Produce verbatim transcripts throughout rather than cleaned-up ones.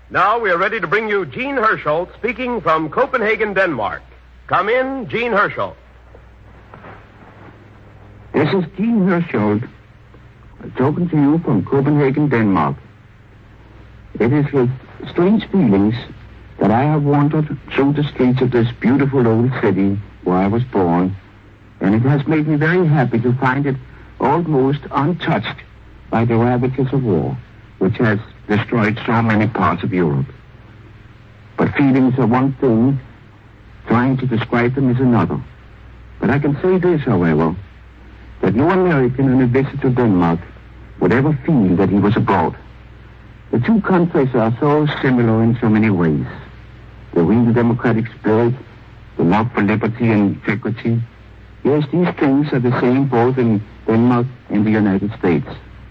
Now we are ready to bring you Gene Herschel speaking from Copenhagen, Denmark. Come in, Gene Herschel. This is Gene Herschel talking to you from Copenhagen, Denmark. It is with strange feelings that I have wandered through the streets of this beautiful old city where I was born, and it has made me very happy to find it almost untouched by the ravages of war, which has destroyed so many parts of Europe. But feelings are one thing, trying to describe them is another. But I can say this, however, that no American on a visit to Denmark would ever feel that he was abroad. The two countries are so similar in so many ways. The real democratic spirit, the love for liberty and integrity. Yes, these things are the same both in Denmark and the United States.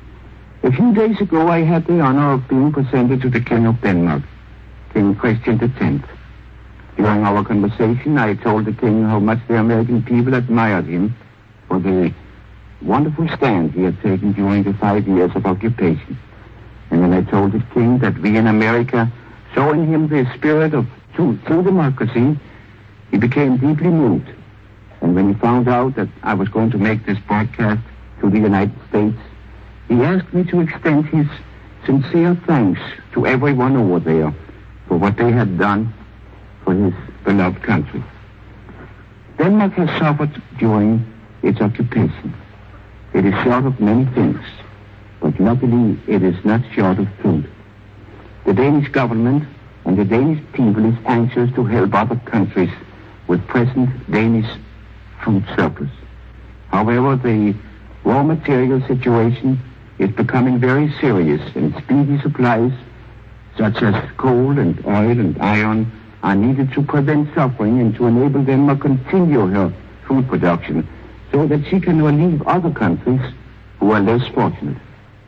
A few days ago, I had the honor of being presented to the King of Denmark, King Christian the tenth. During our conversation, I told the King how much the American people admired him for the wonderful stand he had taken during the five years of occupation. And then I told the King that we in America saw in him the spirit of true, true democracy. He became deeply moved. And when he found out that I was going to make this broadcast to the United States, he asked me to extend his sincere thanks to everyone over there for what they had done for his beloved country. Denmark has suffered during its occupation. It is short of many things, but luckily it is not short of truth. The Danish government and the Danish people is anxious to help other countries with present Danish food surplus. However, the raw material situation is becoming very serious, and speedy supplies such as coal and oil and iron are needed to prevent suffering and to enable them to continue her food production so that she can relieve other countries who are less fortunate.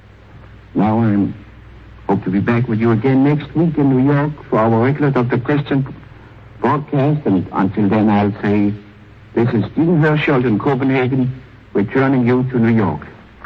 Now I hope to be back with you again next week in New York for our regular Doctor Christian broadcast, and until then I'll say this is Gene Herschel in Copenhagen, returning you to New York.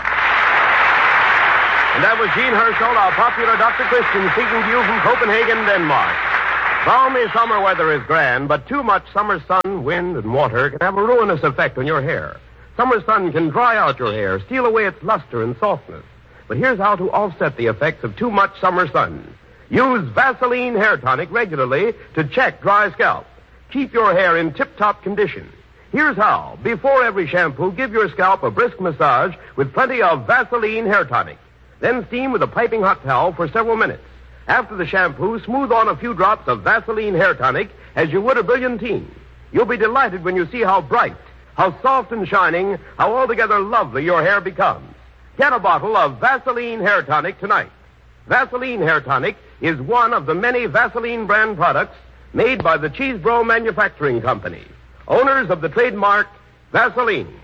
And that was Gene Herschel, our popular Doctor Christian, speaking to you from Copenhagen, Denmark. Balmy summer weather is grand, but too much summer sun, wind, and water can have a ruinous effect on your hair. Summer sun can dry out your hair, steal away its luster and softness. But here's how to offset the effects of too much summer sun. Use Vaseline hair tonic regularly to check dry scalp. Keep your hair in tip-top condition. Here's how. Before every shampoo, give your scalp a brisk massage with plenty of Vaseline hair tonic. Then steam with a piping hot towel for several minutes. After the shampoo, smooth on a few drops of Vaseline hair tonic as you would a brilliantine. You'll be delighted when you see how bright, how soft and shining, how altogether lovely your hair becomes. Get a bottle of Vaseline hair tonic tonight. Vaseline hair tonic is one of the many Vaseline brand products made by the Cheesebro Manufacturing Company, owners of the trademark Vaseline.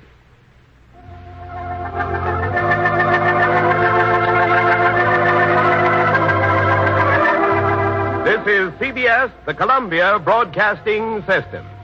This is C B S, the Columbia Broadcasting System.